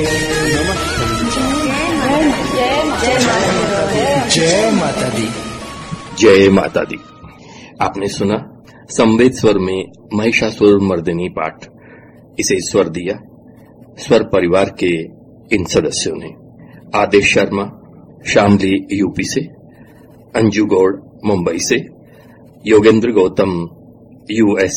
जय माता दी। जय माता दी। आपने सुना संवेद स्वर में महिषासुर मर्दिनी पाठ। इसे स्वर दिया स्वर परिवार के इन सदस्यों ने। आदेश शर्मा शामली यूपी से, अंजू गौड़ मुंबई से, योगेंद्र गौतम यूएस